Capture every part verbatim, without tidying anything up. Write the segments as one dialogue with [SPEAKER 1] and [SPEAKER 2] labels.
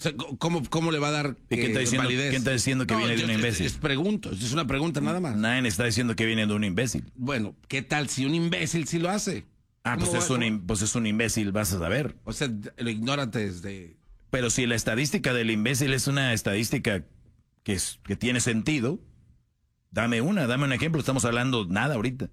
[SPEAKER 1] sea, ¿cómo, ¿cómo le va a dar
[SPEAKER 2] ¿Y quién está
[SPEAKER 1] eh,
[SPEAKER 2] diciendo,
[SPEAKER 1] validez?
[SPEAKER 2] ¿quién está diciendo que
[SPEAKER 1] No,
[SPEAKER 2] viene de
[SPEAKER 1] yo-
[SPEAKER 2] un imbécil?
[SPEAKER 1] Es, es pregunto, es una pregunta nada más.
[SPEAKER 2] Nadie está diciendo que viene de un imbécil.
[SPEAKER 1] Bueno, ¿qué tal si un imbécil sí lo hace?
[SPEAKER 2] Ah, pues
[SPEAKER 1] ¿Cómo
[SPEAKER 2] es,
[SPEAKER 1] va-
[SPEAKER 2] un,
[SPEAKER 1] cómo-
[SPEAKER 2] im- pues es un imbécil, vas a saber.
[SPEAKER 1] O sea, lo ignórate desde...
[SPEAKER 2] Pero si la estadística del imbécil es una estadística que, es, que tiene sentido, dame una, dame un ejemplo. Estamos hablando nada ahorita.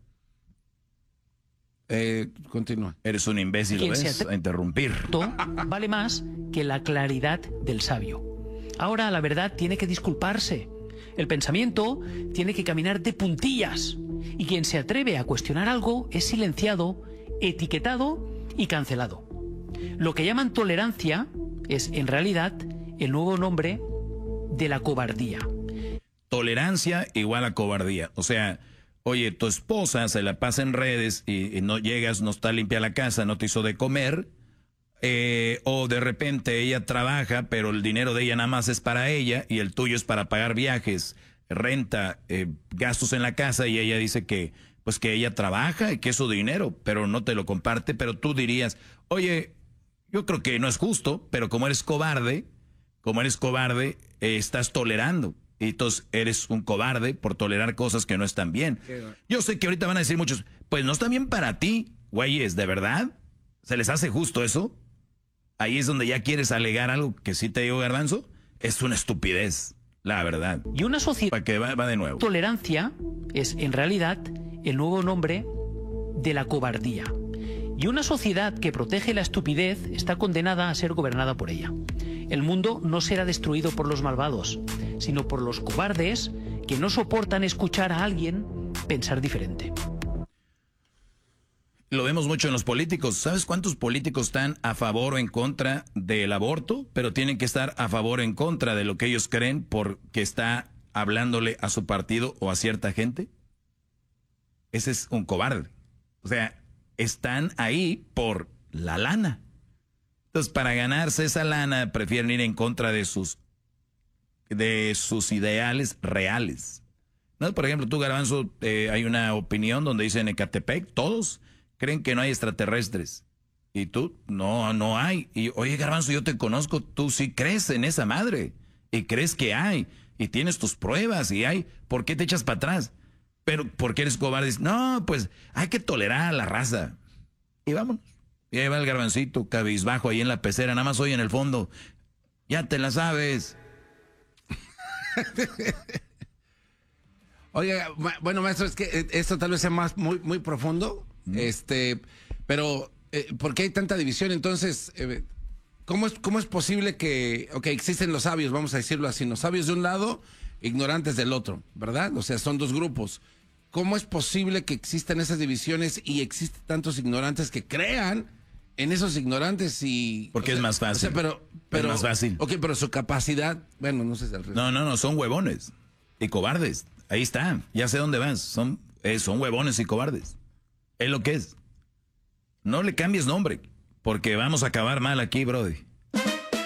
[SPEAKER 1] Eh, continúa.
[SPEAKER 2] Eres un imbécil,
[SPEAKER 3] ¿Quién
[SPEAKER 2] ¿lo
[SPEAKER 3] se
[SPEAKER 2] ves?
[SPEAKER 3] atre-
[SPEAKER 2] A interrumpir.
[SPEAKER 3] Todo vale más que la claridad del sabio. Ahora la verdad tiene que disculparse. El pensamiento tiene que caminar de puntillas. Y quien se atreve a cuestionar algo es silenciado, etiquetado y cancelado. Lo que llaman tolerancia es, en realidad, el nuevo nombre de la cobardía.
[SPEAKER 2] Tolerancia igual a cobardía. O sea, oye, tu esposa se la pasa en redes y, y no llegas, no está limpia la casa, no te hizo de comer. Eh, o de repente ella trabaja, pero el dinero de ella nada más es para ella y el tuyo es para pagar viajes, renta, eh, gastos en la casa, y ella dice que pues que ella trabaja y que es su dinero, pero no te lo comparte. Pero tú dirías, oye, yo creo que no es justo, pero como eres cobarde, como eres cobarde, eh, estás tolerando. Y entonces eres un cobarde por tolerar cosas que no están bien. Yo sé que ahorita van a decir muchos, pues no está bien para ti, güeyes, ¿de verdad? ¿Se les hace justo eso? Ahí es donde ya quieres alegar algo que sí te digo, Garbanzo. Es una estupidez, la verdad.
[SPEAKER 3] Y una sociedad...
[SPEAKER 2] Para que va, va de nuevo.
[SPEAKER 3] Tolerancia es, en realidad, el nuevo nombre de la cobardía. Y una sociedad que protege la estupidez está condenada a ser gobernada por ella. El mundo no será destruido por los malvados, sino por los cobardes que no soportan escuchar a alguien pensar diferente.
[SPEAKER 2] Lo vemos mucho en los políticos. ¿Sabes cuántos políticos están a favor o en contra del aborto? Pero tienen que estar a favor o en contra de lo que ellos creen porque está hablándole a su partido o a cierta gente. Ese es un cobarde. O sea, están ahí por la lana. Entonces, para ganarse esa lana, prefieren ir en contra de sus, de sus ideales reales. ¿No? Por ejemplo, tú, Garbanzo, eh, hay una opinión donde dice en Ecatepec, todos creen que no hay extraterrestres. Y tú, no, no hay. Y, oye, Garbanzo, yo te conozco, tú sí crees en esa madre. Y crees que hay. Y tienes tus pruebas y hay. ¿Por qué te echas para atrás? Pero, ¿por qué eres cobarde? No, pues, hay que tolerar a la raza. Y vámonos. Y ahí va el Garbancito, cabizbajo ahí en la pecera, nada más oye en el fondo. Ya te la sabes.
[SPEAKER 1] Oiga, ma- bueno, maestro, es que eh, esto tal vez sea más muy, muy profundo, mm. este, pero eh, ¿por qué hay tanta división? Entonces, eh, ¿cómo es, cómo es posible que, ok, existen los sabios, vamos a decirlo así, los sabios de un lado, ignorantes del otro, ¿verdad? O sea, son dos grupos. ¿Cómo es posible que existan esas divisiones y existen tantos ignorantes que crean en esos ignorantes y...
[SPEAKER 2] Porque
[SPEAKER 1] o sea,
[SPEAKER 2] es más fácil.
[SPEAKER 1] O sea, pero, pero,
[SPEAKER 2] es más fácil.
[SPEAKER 1] Ok, pero su capacidad, bueno, no sé si al revés.
[SPEAKER 2] No, no, no, son huevones y cobardes. Ahí está, ya sé dónde vas. Son, eh, son huevones y cobardes. Es lo que es. No le cambies nombre, porque vamos a acabar mal aquí, brody.